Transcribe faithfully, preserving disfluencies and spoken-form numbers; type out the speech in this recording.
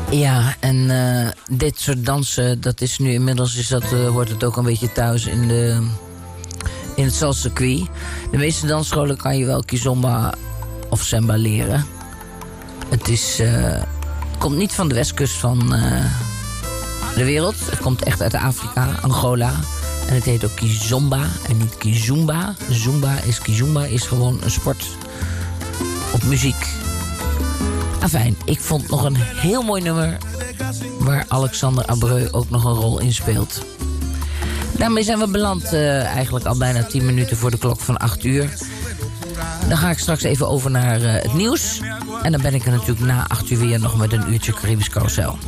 Ja, en uh, dit soort dansen, dat is nu inmiddels is dat, uh, hoort het ook een beetje thuis in, de, in het salsacircuit. De meeste dansscholen kan je wel kizomba of samba leren. Het is, uh, het komt niet van de westkust van uh, de wereld. Het komt echt uit Afrika, Angola. En het heet ook kizomba en niet kizumba. Zumba is kizumba, is gewoon een sport op muziek. Afijn, ik vond nog een heel mooi nummer waar Alexander Abreu ook nog een rol in speelt. Daarmee zijn we beland uh, eigenlijk al bijna tien minuten voor de klok van acht uur. Dan ga ik straks even over naar uh, het nieuws. En dan ben ik er natuurlijk na acht uur weer nog met een uurtje Caribisch Carousel.